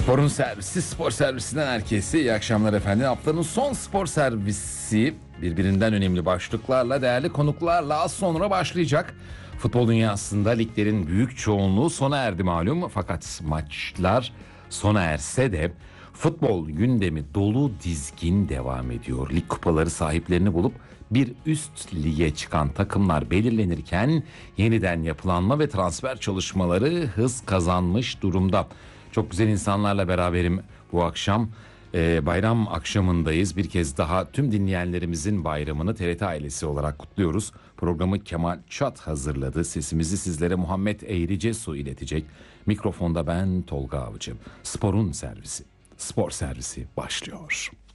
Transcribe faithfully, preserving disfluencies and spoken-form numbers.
Sporun servisi, spor servisinden herkese iyi akşamlar efendim. Haftanın son spor servisi birbirinden önemli başlıklarla, değerli konuklarla az sonra başlayacak. Futbol dünyasında liglerin büyük çoğunluğu sona erdi malum. Fakat maçlar sona erse de futbol gündemi dolu dizgin devam ediyor. Lig kupaları sahiplerini bulup bir üst lige çıkan takımlar belirlenirken yeniden yapılanma ve transfer çalışmaları hız kazanmış durumda. Çok güzel insanlarla beraberim bu akşam. Ee, bayram akşamındayız. Bir kez daha tüm dinleyenlerimizin bayramını T R T ailesi olarak kutluyoruz. Programı Kemal Çat hazırladı. Sesimizi sizlere Muhammed Eğricesu iletecek. Mikrofonda ben Tolga Avcı. Sporun servisi, spor servisi başlıyor.